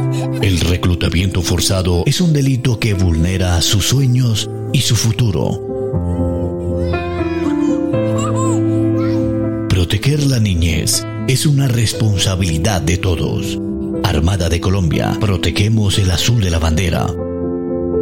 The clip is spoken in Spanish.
El reclutamiento forzado es un delito que vulnera sus sueños y su futuro. Proteger la niñez es una responsabilidad de todos. Armada de Colombia, protegemos el azul de la bandera.